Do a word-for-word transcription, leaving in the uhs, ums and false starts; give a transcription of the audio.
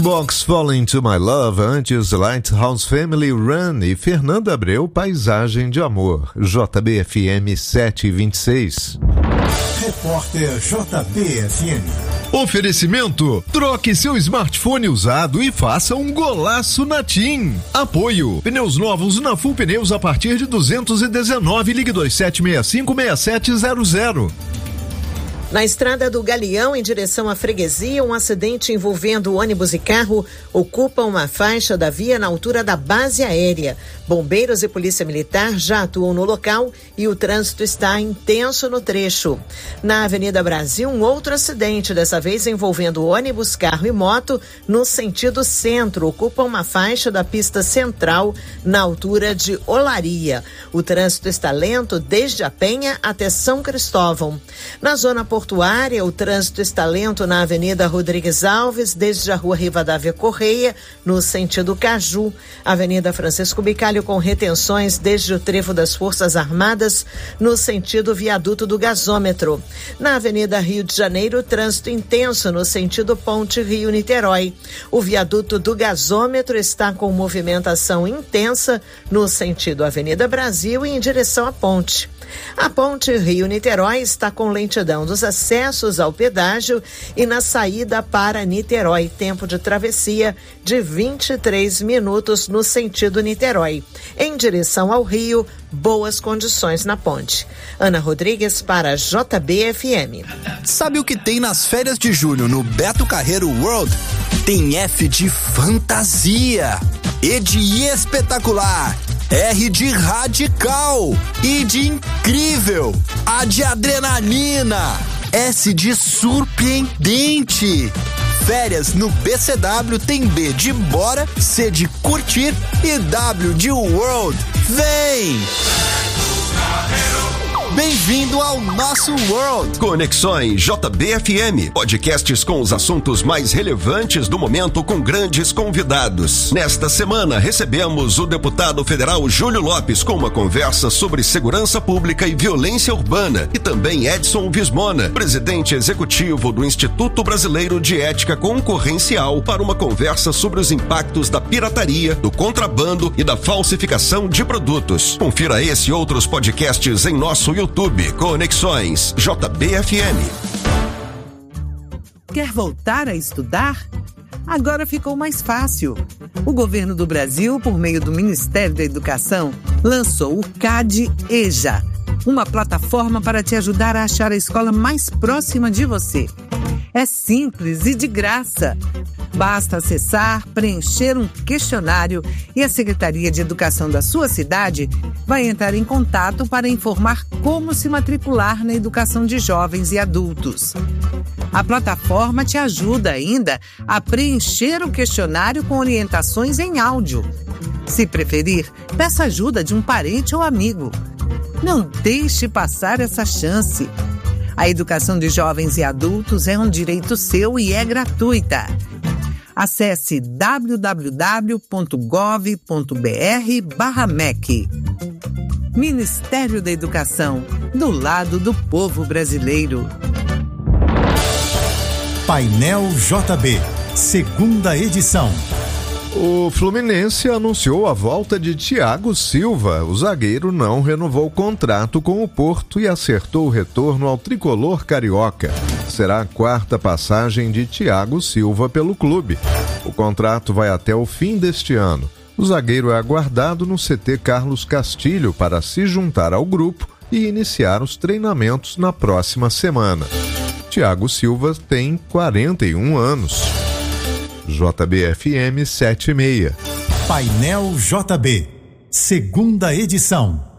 Box Falling to My Love, antes Lighthouse Family Run e Fernanda Abreu, Paisagem de Amor. J B F M sete e vinte e seis. Repórter J B F M. Oferecimento: troque seu smartphone usado e faça um golaço na TIM. Apoio: pneus novos na Full Pneus a partir de duzentos e dezenove, ligue dois sete seis cinco seis sete zero zero. Na estrada do Galeão, em direção à freguesia, um acidente envolvendo ônibus e carro ocupa uma faixa da via na altura da base aérea. Bombeiros e polícia militar já atuam no local e o trânsito está intenso no trecho. Na Avenida Brasil, um outro acidente, dessa vez envolvendo ônibus, carro e moto, no sentido centro, ocupa uma faixa da pista central na altura de Olaria. O trânsito está lento desde a Penha até São Cristóvão. Na zona portuária, o trânsito está lento na Avenida Rodrigues Alves, desde a Rua Rivadavia Correia, no sentido Caju. Avenida Francisco Bicalho com retenções desde o Trevo das Forças Armadas, no sentido Viaduto do Gasômetro. Na Avenida Rio de Janeiro, trânsito intenso no sentido Ponte Rio-Niterói. O Viaduto do Gasômetro está com movimentação intensa no sentido Avenida Brasil e em direção à ponte. A ponte Rio-Niterói está com lentidão dos acessos ao pedágio e na saída para Niterói. Tempo de travessia de vinte e três minutos no sentido Niterói. Em direção ao Rio, boas condições na ponte. Ana Rodrigues para J B F M. Sabe o que tem nas férias de julho no Beto Carreiro World? Tem F de fantasia, E de espetacular, R de radical, I de incrível, A de adrenalina, S de surpreendente. Férias no B C W tem B de bora, C de curtir e W de world. Vem! Bem-vindo ao nosso World. Conexões J B F M, podcasts com os assuntos mais relevantes do momento com grandes convidados. Nesta semana recebemos o deputado federal Júlio Lopes com uma conversa sobre segurança pública e violência urbana, e também Edson Vismona, presidente executivo do Instituto Brasileiro de Ética Concorrencial, para uma conversa sobre os impactos da pirataria, do contrabando e da falsificação de produtos. Confira esse e outros podcasts em nosso YouTube, Conexões J B F M. Quer voltar a estudar? Agora ficou mais fácil. O governo do Brasil, por meio do Ministério da Educação, lançou o CAD EJA, uma plataforma para te ajudar a achar a escola mais próxima de você. É simples e de graça. Basta acessar, preencher um questionário e a Secretaria de Educação da sua cidade vai entrar em contato para informar como se matricular na educação de jovens e adultos. A plataforma te ajuda ainda a preencher o questionário com orientações em áudio. Se preferir, peça ajuda de um parente ou amigo. Não deixe passar essa chance. A educação de jovens e adultos é um direito seu e é gratuita. Acesse w w w ponto gov ponto b r barra M E C. Ministério da Educação, do lado do povo brasileiro. Painel J B, segunda edição. O Fluminense anunciou a volta de Thiago Silva. O zagueiro não renovou o contrato com o Porto e acertou o retorno ao tricolor carioca. Será a quarta passagem de Thiago Silva pelo clube. O contrato vai até o fim deste ano. O zagueiro é aguardado no C T Carlos Castilho para se juntar ao grupo e iniciar os treinamentos na próxima semana. Thiago Silva tem quarenta e um anos. J B F M sete e meia. Painel J B, segunda edição.